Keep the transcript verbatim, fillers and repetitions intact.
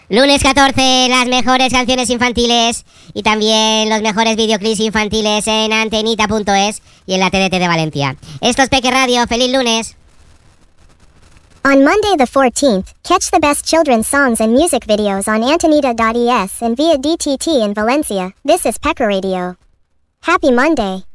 Lunes catorce, las mejores canciones infantiles y también los mejores videoclips infantiles en antenita punto es y en la T D T de Valencia. Esto es Peque Radio, feliz lunes. On Monday the fourteenth, catch the best children's songs and music videos on antenita dot es and via D T T in Valencia. This is Peque Radio. Happy Monday.